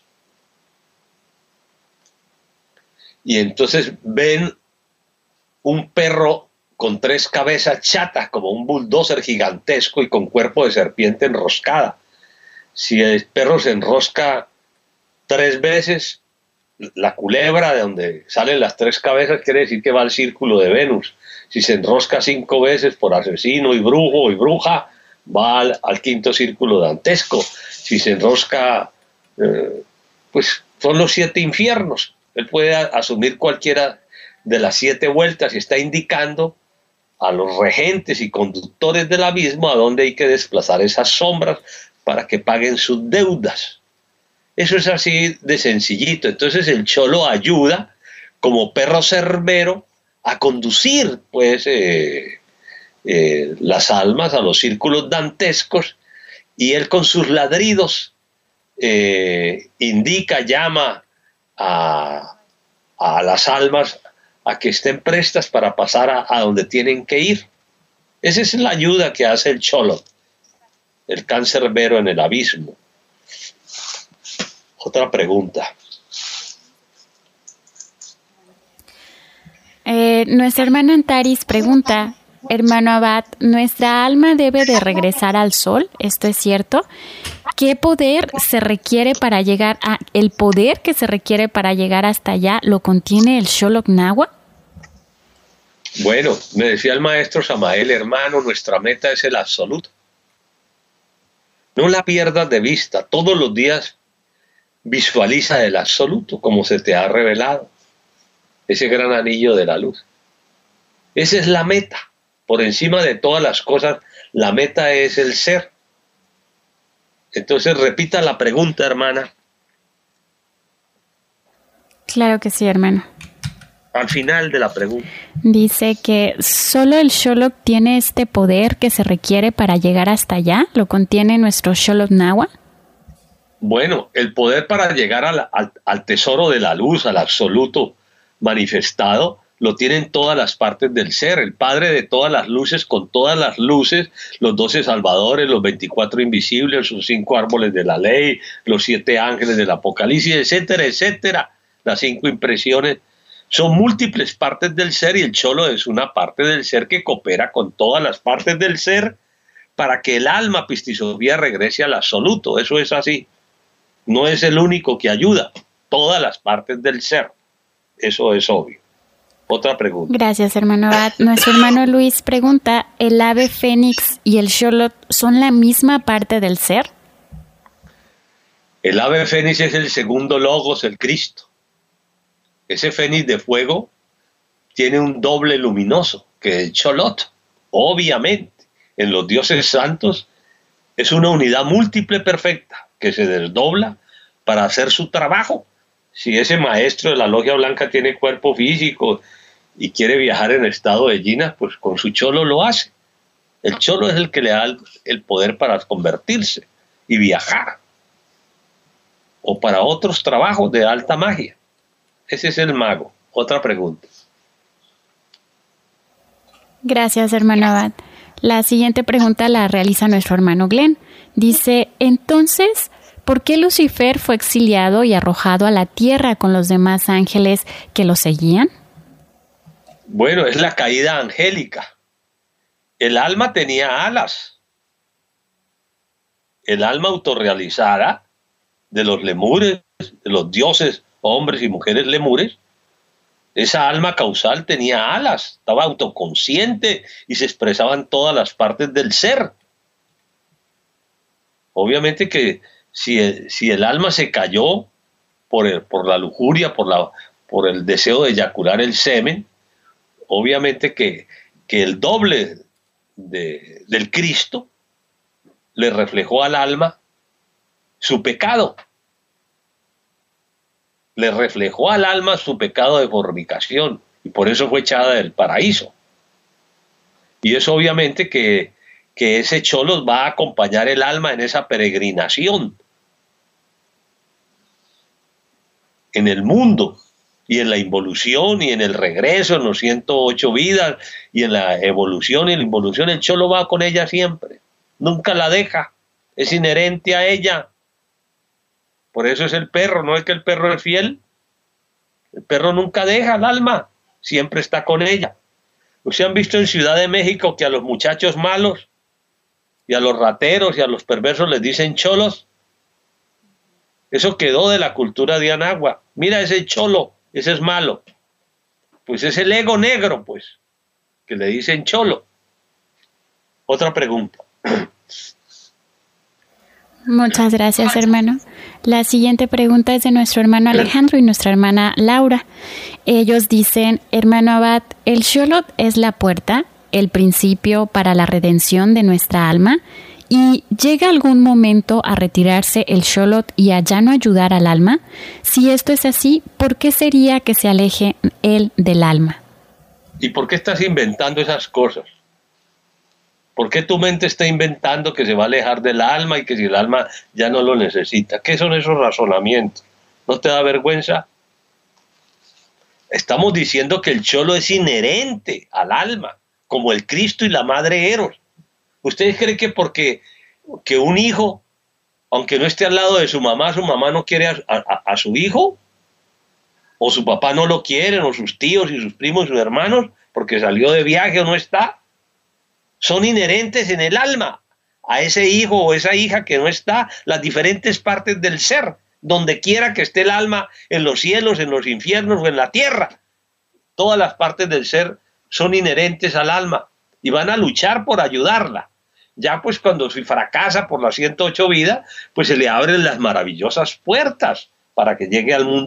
Y entonces ven un perro con tres cabezas chatas, como un bulldozer gigantesco y con cuerpo de serpiente enroscada. Si el perro se enrosca tres veces, la culebra de donde salen las tres cabezas quiere decir que va al círculo de Venus. Si se enrosca cinco veces por asesino y brujo y bruja, va al, al quinto círculo dantesco. Si se enrosca, eh, pues son los siete infiernos. Él puede a, asumir cualquiera de las siete vueltas y está indicando a los regentes y conductores del abismo a dónde hay que desplazar esas sombras para que paguen sus deudas. Eso es así de sencillito. Entonces el Cholo ayuda como perro cerbero a conducir pues eh, eh, las almas a los círculos dantescos, y él con sus ladridos eh, indica, llama a, a las almas a que estén prestas para pasar a, a donde tienen que ir. Esa es la ayuda que hace el Cholo, el can cerbero en el abismo. Otra pregunta. Eh, nuestra hermana Antaris pregunta, hermano Abad, ¿nuestra alma debe de regresar al sol? ¿Esto es cierto? ¿Qué poder se requiere para llegar a, el poder que se requiere para llegar hasta allá lo contiene el Xolotl Náhuatl? Bueno, me decía el maestro Samael, hermano, nuestra meta es el absoluto. No la pierdas de vista, todos los días visualiza el absoluto como se te ha revelado, ese gran anillo de la luz. Esa es la meta, por encima de todas las cosas, la meta es el ser. Entonces repita la pregunta, hermana. Claro que sí, hermano. Al final de la pregunta. Dice que solo el Xolotl tiene este poder que se requiere para llegar hasta allá. ¿Lo contiene nuestro Xolotl Nahua? Bueno, el poder para llegar al, al, al tesoro de la luz, al absoluto manifestado, lo tienen todas las partes del ser. El Padre de todas las luces, con todas las luces, los doce salvadores, los veinticuatro invisibles, los cinco árboles de la ley, los siete ángeles del Apocalipsis, etcétera, etcétera. Las cinco impresiones. Son múltiples partes del ser y el cholo es una parte del ser que coopera con todas las partes del ser para que el alma pistisofía regrese al absoluto. Eso es así. No es el único que ayuda. Todas las partes del ser. Eso es obvio. Otra pregunta. Gracias, hermano Abad. Nuestro hermano Luis pregunta, ¿el ave fénix y el Xolotl son la misma parte del ser? El ave fénix es el segundo logos, el Cristo. Ese fénix de fuego tiene un doble luminoso, que el Xolotl. Obviamente, en los dioses santos es una unidad múltiple perfecta que se desdobla para hacer su trabajo. Si ese maestro de la logia blanca tiene cuerpo físico y quiere viajar en estado de Jina, pues con su cholo lo hace. El cholo es el que le da el poder para convertirse y viajar. O para otros trabajos de alta magia. Ese es el mago. Otra pregunta. Gracias, hermano Abad. La siguiente pregunta la realiza nuestro hermano Glenn. Dice, entonces, ¿por qué Lucifer fue exiliado y arrojado a la tierra con los demás ángeles que lo seguían? Bueno, es la caída angélica. El alma tenía alas. El alma autorrealizada de los lemures, de los dioses, hombres y mujeres lemures, esa alma causal tenía alas, estaba autoconsciente y se expresaba en todas las partes del ser. Obviamente que si el, si el alma se cayó por, el, por la lujuria, por, la, por el deseo de eyacular el semen, obviamente que, que el doble de, del Cristo le reflejó al alma su pecado. Le reflejó al alma su pecado de fornicación y por eso fue echada del paraíso. Y es obviamente que, que ese cholo va a acompañar el alma en esa peregrinación en el mundo y en la involución y en el regreso, en los ciento ocho vidas y en la evolución y la involución. El cholo va con ella siempre, nunca la deja, es inherente a ella. Por eso es el perro, no es que el perro es fiel. El perro nunca deja al alma, siempre está con ella. ¿Ustedes han visto en Ciudad de México que a los muchachos malos y a los rateros y a los perversos les dicen cholos? Eso quedó de la cultura de Anagua. Mira ese cholo, ese es malo. Pues es el ego negro, pues, que le dicen cholo. Otra pregunta. Muchas gracias, hermano. La siguiente pregunta es de nuestro hermano Alejandro y nuestra hermana Laura. Ellos dicen, hermano Abad, ¿el Xolotl es la puerta, el principio para la redención de nuestra alma? ¿Y llega algún momento a retirarse el Xolotl y a ya no ayudar al alma? Si esto es así, ¿por qué sería que se aleje él del alma? ¿Y por qué estás inventando esas cosas? ¿Por qué tu mente está inventando que se va a alejar del alma y que si el alma ya no lo necesita? ¿Qué son esos razonamientos? ¿No te da vergüenza? Estamos diciendo que el cholo es inherente al alma, como el Cristo y la Madre Eros. ¿Ustedes creen que porque que un hijo, aunque no esté al lado de su mamá, su mamá no quiere a, a, a su hijo? ¿O su papá no lo quiere, o sus tíos y sus primos y sus hermanos, porque salió de viaje o no está? Son inherentes en el alma a ese hijo o esa hija que no está, las diferentes partes del ser, donde quiera que esté el alma, en los cielos, en los infiernos o en la tierra. Todas las partes del ser son inherentes al alma y van a luchar por ayudarla. Ya pues cuando se fracasa por las ciento ocho vidas, pues se le abren las maravillosas puertas para que llegue al mundo